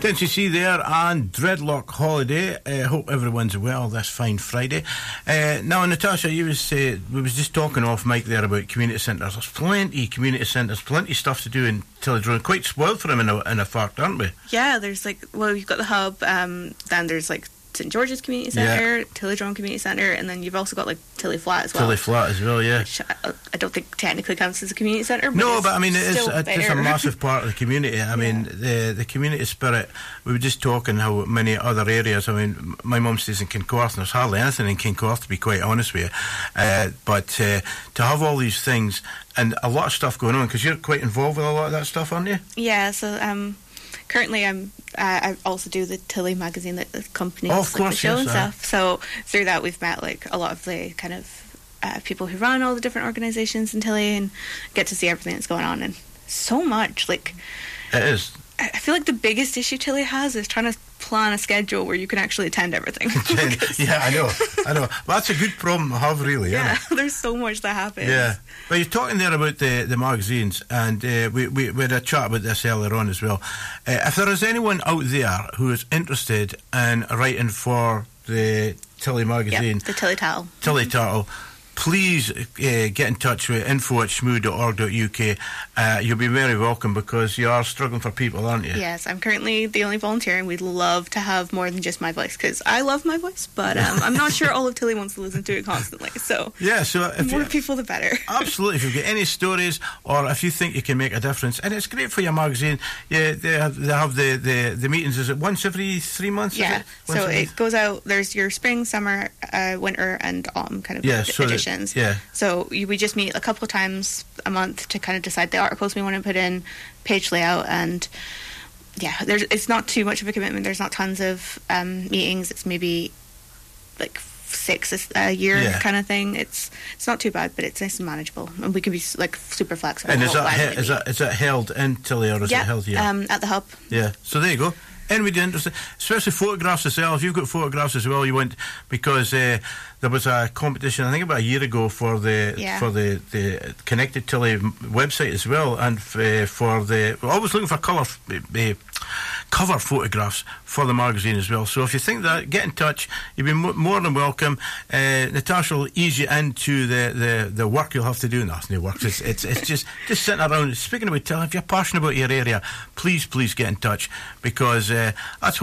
Didn't you see there? And Dreadlock Holiday. Hope everyone's well this fine Friday. Now, Natasha, we was just talking off mic there about community centres. There's plenty community centres, plenty stuff to do in Tillydrone. Quite spoiled for them in a fact, aren't we? Yeah, there's you've got the hub, then there's St George's Community Centre, Tillydrone Community Centre, and then you've also got Tilly Flat as well. Tilly Flat as well, yeah. Which I don't think technically counts as a community centre. No, but I mean it's a massive part of the community. I mean the community spirit. We were just talking how many other areas. I mean, my mum stays in Kincorth, and there's hardly anything in Kincorth, to be quite honest with you. But to have all these things and a lot of stuff going on, because you're quite involved with a lot of that stuff, aren't you? Yeah. So currently I also do the Tilly magazine that accompanies the show and stuff. So through that we've met a lot of the kind of people who run all the different organisations in Tilly and get to see everything that's going on, and so much. It is. I feel like the biggest issue Tilly has is trying to plan a schedule where you can actually attend everything. Yeah, I know. Well, that's a good problem to have, really. Yeah, there's so much that happens. Yeah. But you're talking there about the magazines, and we had a chat about this earlier on as well. If there is anyone out there who is interested in writing for the Tilly magazine... Yep, the Tilly Tattle. Tilly Tattle. Please get in touch with info@shmoo.org.uk. You'll be very welcome, because you are struggling for people, aren't you? Yes, I'm currently the only volunteer, and we'd love to have more than just my voice, because I love my voice, but I'm not sure all of Tilly wants to listen to it constantly. So yeah, so if more people, the better. Absolutely. If you've got any stories, or if you think you can make a difference, and it's great for your magazine. Yeah, they have the meetings. Is it once every 3 months? Yeah. So it goes out. There's your spring, summer, winter, and autumn kind of editions. Yeah. So we just meet a couple of times a month to kind of decide the articles we want to put in, page layout, and it's not too much of a commitment. There's not tons of meetings. It's maybe 6 a year kind of thing. It's not too bad, but it's nice and manageable, and we can be super flexible. And is that held in Tilly, or is it held here? At the hub. Yeah. So there you go. Anybody interested, especially photographs as well. If you've got photographs as well, you want, because there was a competition, I think about a year ago, for the Connected Tilly website as well, and we're always looking for cover photographs for the magazine as well. So if you think that, get in touch. You'll be more than welcome. Natasha will ease you into the work you'll have to do. No, it's no work. It's just sitting around. Speaking about Tilly, if you're passionate about your area, please get in touch, because that's